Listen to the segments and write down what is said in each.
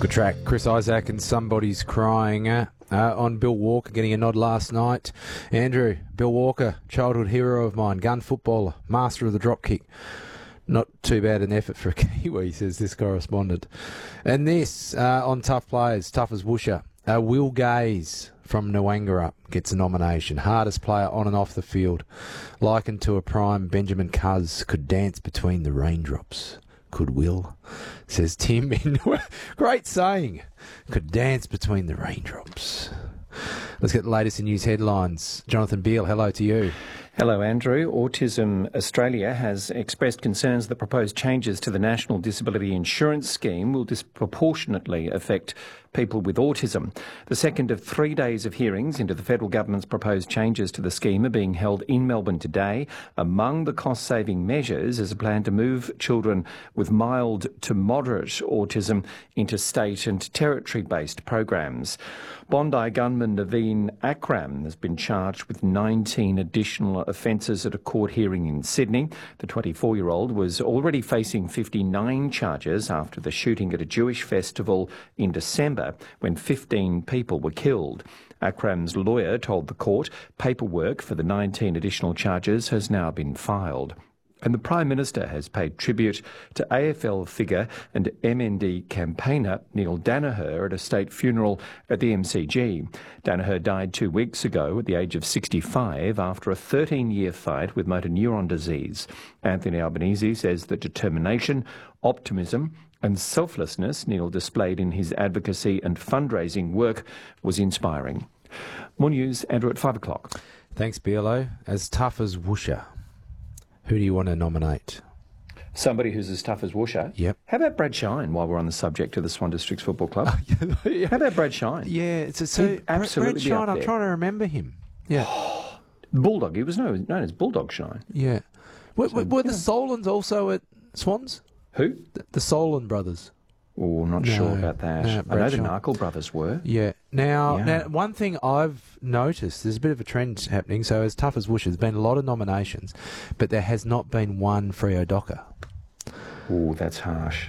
Good track. Chris Isaac and Somebody's Crying on Bill Walker getting a nod last night. Andrew, Bill Walker, childhood hero of mine, gun footballer, master of the drop kick. Not too bad an effort for a Kiwi, says this correspondent. And this, on Tough Players, tough as Woosha, Will Gaze from Nwangerup gets a nomination. Hardest player on and off the field. Likened to a prime Benjamin Cuz, could dance between the raindrops. Could Will, says Tim. Great saying. Could dance between the raindrops. Let's get the latest in news headlines. Jonathan Beale, hello to you. Hello, Andrew. Autism Australia has expressed concerns that proposed changes to the National Disability Insurance Scheme will disproportionately affect people with autism. The second of 3 days of hearings into the federal government's proposed changes to the scheme are being held in Melbourne today. Among the cost-saving measures is a plan to move children with mild to moderate autism into state and territory-based programs. Bondi gunman Naveen Akram has been charged with 19 additional offences at a court hearing in Sydney. The 24-year-old was already facing 59 charges after the shooting at a Jewish festival in December, when 15 people were killed. Akram's lawyer told the court paperwork for the 19 additional charges has now been filed. And the Prime Minister has paid tribute to AFL figure and MND campaigner Neil Daniher at a state funeral at the MCG. Daniher died 2 weeks ago at the age of 65 after a 13-year fight with motor neuron disease. Anthony Albanese says the determination, optimism and selflessness Neil displayed in his advocacy and fundraising work was inspiring. More news, Andrew, at 5 o'clock. Thanks, Bealo. As tough as Woosha. Who do you want to nominate? Somebody who's as tough as Woosha? Yep. How about Brad Shine, while we're on the subject of the Swan Districts Football Club? Yeah. How about Brad Shine? Yeah, He'd absolutely Brad be Shine, up I'm there. trying to remember him. Yeah. Bulldog, he was known as Bulldog Shine. Yeah. Were the Solons also at Swans? Who? The Solon brothers. Oh, I'm not sure about that. I know Brad the Shine. Narkle brothers were. Yeah. Now, Yeah. one thing I've noticed, there's a bit of a trend happening. So as tough as Woosh, there's been a lot of nominations, but there has not been one Freo Docker. Oh, that's harsh.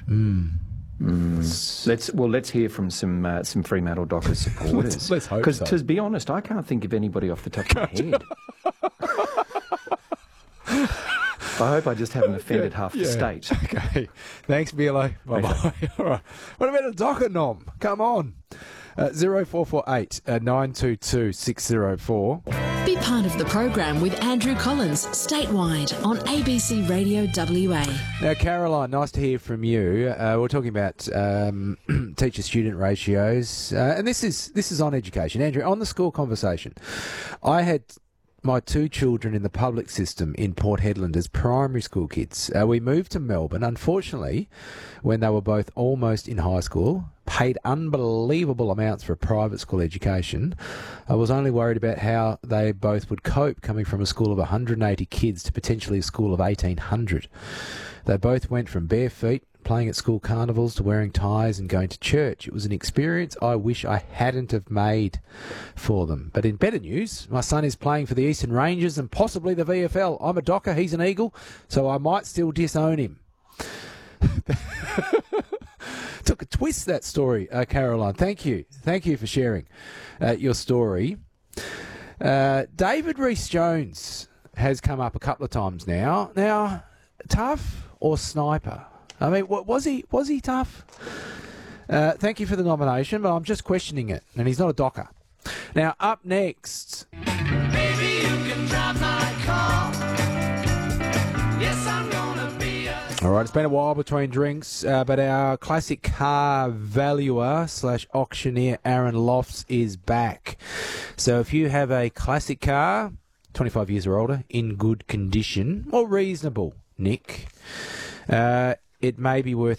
Let's hear from some Fremantle Dockers supporters. Let's hope Because so. to be honest, I can't think of anybody off the top of my head. I hope I just haven't offended half the state. Okay. Thanks, Bealo. Bye-bye. All right. What about a Docker nom? Come on. 0448 922 604. Be part of the program with Andrew Collins, statewide on ABC Radio WA. Now, Caroline, nice to hear from you. We're talking about teacher-student ratios, and this is on education. Andrew, on the school conversation, I had my 2 children in the public system in Port Hedland as primary school kids. We moved to Melbourne, unfortunately, when they were both almost in high school, paid unbelievable amounts for a private school education. I was only worried about how they both would cope coming from a school of 180 kids to potentially a school of 1,800. They both went from bare feet, playing at school carnivals, to wearing ties and going to church. It was an experience I wish I hadn't have made for them. But in better news, my son is playing for the Eastern Rangers and possibly the VFL. I'm a Docker, he's an Eagle, so I might still disown him. Took a twist, that story, Caroline. Thank you. Thank you for sharing your story. David Rees-Jones has come up a couple of times now. Now, tough or sniper? I mean, was he tough? Thank you for the nomination, but I'm just questioning it, and he's not a Docker. Now, up next... Baby, you can drive my car. Yes, I'm gonna be a... All right, it's been a while between drinks, but our classic car valuer / auctioneer Aaron Lofts is back. So if you have a classic car, 25 years or older, in good condition, or reasonable, Nick, it may be worth